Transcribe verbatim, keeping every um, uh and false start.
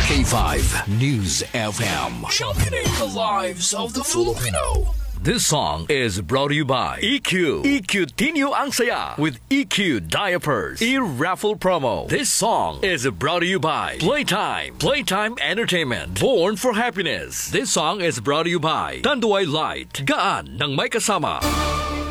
K five News F M. Championing the lives of the Filipino. This song is brought to you by E Q. E Q Tinyo ang saya with E Q Diapers. E-raffle promo. This song is brought to you by Playtime. Playtime Entertainment. Born for happiness. This song is brought to you by Tanduay Light. Gaan ng may kasama.